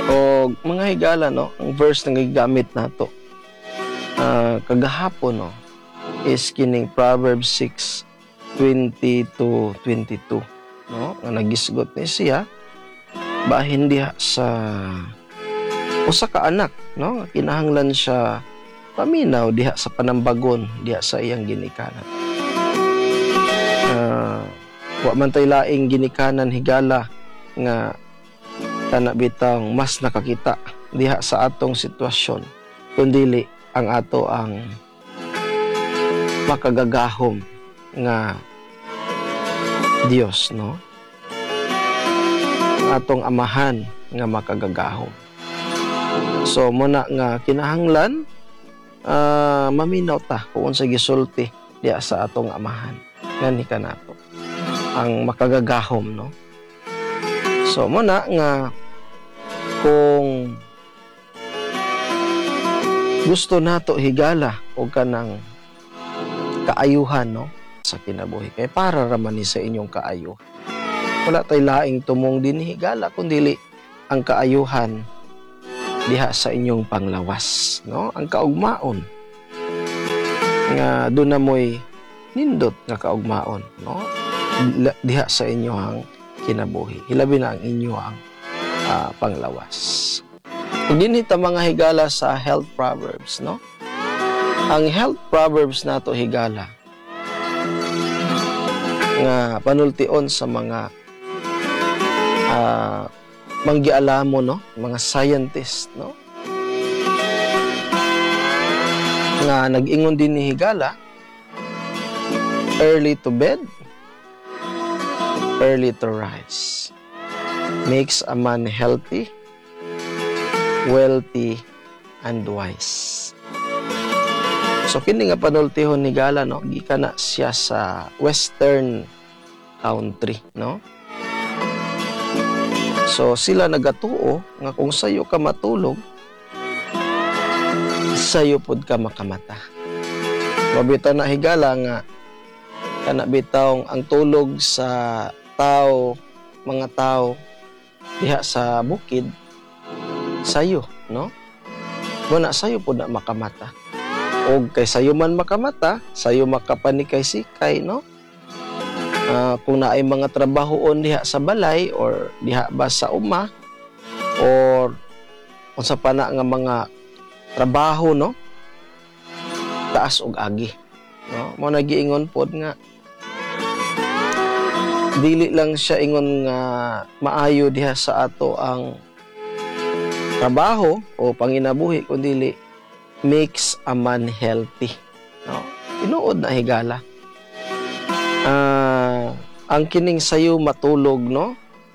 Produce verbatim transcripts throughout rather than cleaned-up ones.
O mga higala, no, ang verse na gigamit nato uh, kagahapon, no, is kining Proverbs six twenty to twenty-two, no, nga nagisgot ni siya bahin diha sa usa ka anak, no, kinahanglan siya paminaw diha sa panambagon diha sa iyang ginikanan. Uh, wa man tay laing ginikanan higala nga kana bitang mas nakakita diha sa atong sitwasyon kundili ang ato ang makagagahom nga Dios, no, ang atong amahan nga makagagahom. So muna nga kinahanglan uh, maminaw ta kung unsa gisulti diha sa atong amahan ngani kanato ang makagagahom, no. So muna nga kung gusto nato higala o kanang kaayuhan, no, sa kinabuhi kay para raman ni sa inyong kaayuhan. Wala tay laing tumong din higala kundili ang kaayuhan diha sa inyong panglawas, no, ang kaugmaon nga doon na mo'y nindot nga kaugmaon, no, diha sa inyong kinabuhi, hilabi na ang inyong uh, panglawas. Kung dinhita mga higala sa health proverbs, no, ang health proverbs nato higala nga panultion sa mga uh, manggialamo, no, mga scientist, no, nga nag-ingon din ni higala early to bed, early to rise makes a man healthy, wealthy, and wise. So kini nga panultihon ni Gala, no, gikan na siya sa western country, no. So sila nagatuo nga kung sayo ka matulog, sayo pod ka makamata. Mabita na higala nga kana bitaw ang tulog sa tao, mga tao diha sa bukid sayo, no, wala sayo pod na makamata. Og kay sayo man makamata, sayo makapanikay sikay, no. Uh, kung naay mga trabahoon diha sa balay or diha ba sa uma or unsa pa na nga mga trabaho, no, taas og agi, no, mo nagiingon pod nga dili lang siya ingon nga maayo diha sa ato ang trabaho o panginabuhi kundi makes a man healthy, no. Tinuod na higala uh, ang kining sayo matulog, no,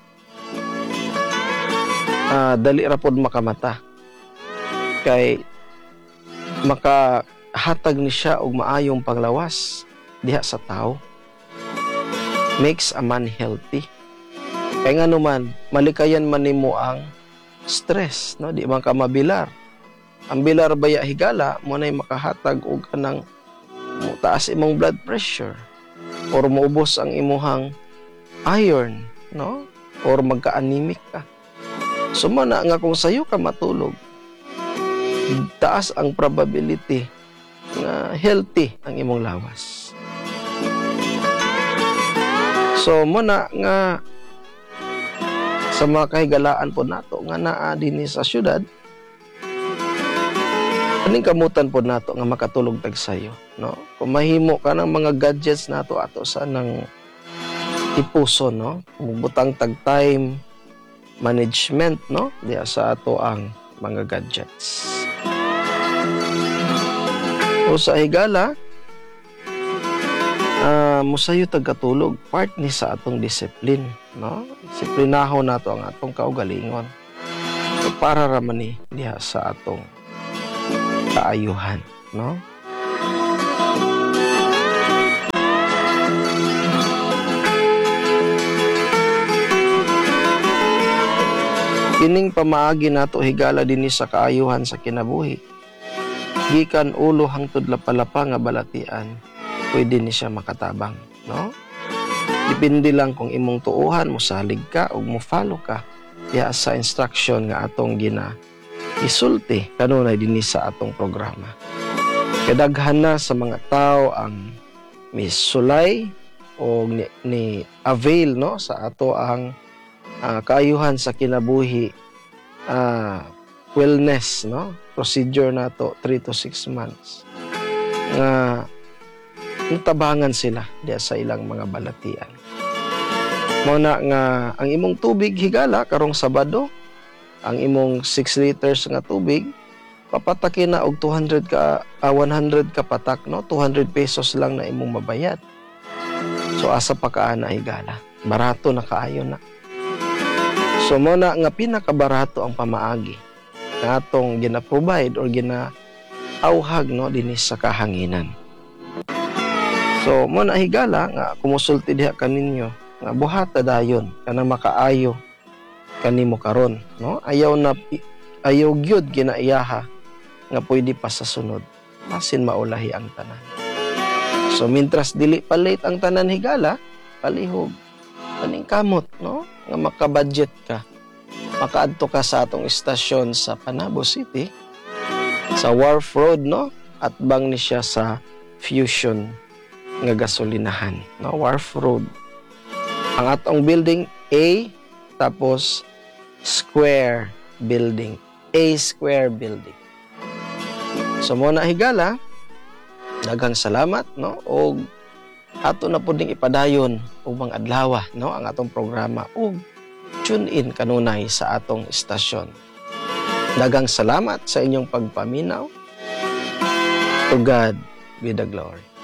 uh, dali ra pod makamata kay makahatag ni siya og maayong panglawas diha sa tao. Makes a man healthy kay ngano man malikayan man nimo ang stress, no, di man ka mabilar. Ang bilar baya higala mo nay makahatag og kanang taas imong blood pressure or maubos ang imuhang iron, no, or magka-anemic ka. So mana nga kung sayo ka matulog, taas ang probability nga healthy ang imong lawas. So muna nga sa mga kahigalaan po nato nga naa dinhi sa syudad, kaning kamutan po nato nga makatulog tag sayo, no. Kung mahimo ka ng mga gadgets nato ato sa nang ipuso, no, butang tag time management, no, diya sa ato ang mga gadgets. O sa higala, uh, musayo tagkatulog part ni sa atong discipline, no. Disiplinahon nato ang atong kaugalingon so, para raman ni diha sa atong kaayuhan, no. Kining pamaagi nato higala dinhi sa kaayuhan sa kinabuhi, gikan ulo hangtod lapalapa nga balatian, pwede ni siya makatabang, no. Depende lang kung imong tuuhan mo salig ka o mo follow ka diha sa instruction nga atong gina isulti kanunay dinhi sa atong programa. Kadaghan na sa mga tao ang misulay o ni, ni avail no sa ato ang uh, kaayuhan sa kinabuhi, uh, wellness no procedure nato three to six months nga nitabangan sila diya sa ilang mga balatian. Mao na nga ang imong tubig higala karong Sabado, ang imong six liters nga tubig papatakin na og two hundred ka uh, one hundred ka patak no, two hundred pesos lang na imong mabayad. So asa pa kaana higala, barato na kaayo na. So mo na nga pinakabarato ang pamaagi nga atong gina-provide or gina-auhag no dinhi sa kahanginan. So mo na higala nga kumusulti diha kaninyo nga buhata dayon kana makaayo kanimo karon no. Ayaw na ayaw gyud ginaiyaha nga pwede pa sa sunod basin maulahi ang tanan. So mintras dili pa late ang tanan higala, palihog kaning kamot no nga maka-budget ka. Makaadto ka sa atong istasyon sa Panabo City sa Wharf Road no at bang ni siya sa Fusion nga gasolinahan no, Wharf Road. Ang atong building A tapos Square Building, A Square Building. So mo na higala, daghang salamat no og ato na pud ning ipadayon og mga adlaw no ang atong programa og tune in kanunay sa atong istasyon. Daghang salamat sa inyong pagpaminaw. To God be the glory.